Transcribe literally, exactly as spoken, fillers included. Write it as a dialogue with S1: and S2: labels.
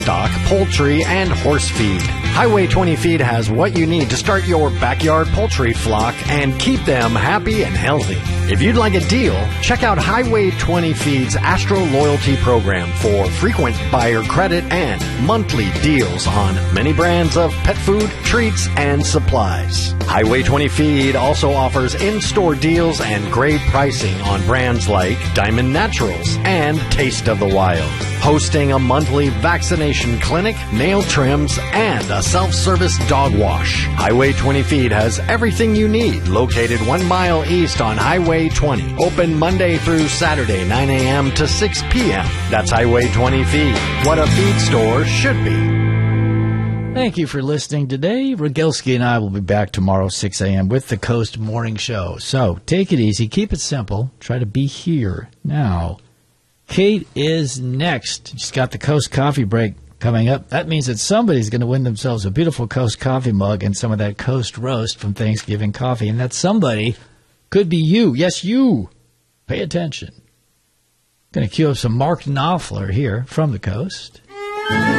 S1: stock, poultry, and horse feed. Highway twenty Feed has what you need to start your backyard poultry flock and keep them happy and healthy. If you'd like a deal, check out Highway twenty Feed's Astro Loyalty Program for frequent buyer credit and monthly deals on many brands of pet food, treats, and supplies. Highway twenty Feed also offers in-store deals and great pricing on brands like Diamond Naturals and Taste of the Wild. Hosting a monthly vaccination clinic, nail trims, and a self-service dog wash. Highway twenty Feed has everything you need, located one mile east on Highway twenty. Open Monday through Saturday, nine a.m. to six p.m. That's Highway twenty Feed, what a feed store should be.
S2: Thank you for listening today. Rogalski and I will be back tomorrow, six a.m. with the Coast Morning Show. So take it easy, keep it simple, try to be here now. Kate is next. She's got the Coast Coffee Break coming up. That means that somebody's going to win themselves a beautiful Coast coffee mug and some of that Coast roast from Thanksgiving coffee. And that somebody could be you. Yes, you. Pay attention. Going to cue up some Mark Knopfler here from the Coast.